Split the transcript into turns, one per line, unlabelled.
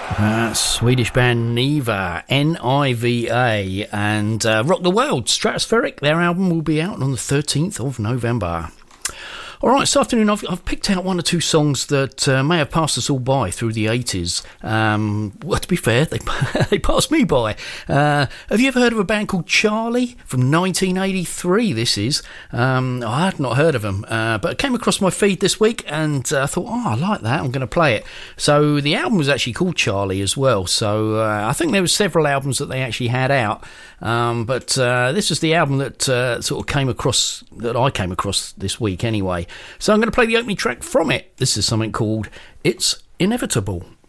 Swedish band Niva, N-I-V-A, and Rock the World, Stratospheric. Their album will be out on the 13th of November. All right, this afternoon I've picked out one or two songs that may have passed us all by through the 80s. Well, to be fair, they passed me by. Have you ever heard of a band called Charlie from 1983? This is. I had not heard of them, but it came across my feed this week and I thought, I like that, I'm going to play it. So the album was actually called Charlie as well. So I think there were several albums that they actually had out, but this is the album that I came across this week anyway. So I'm going to play the opening track from it. This is something called It's Inevitable.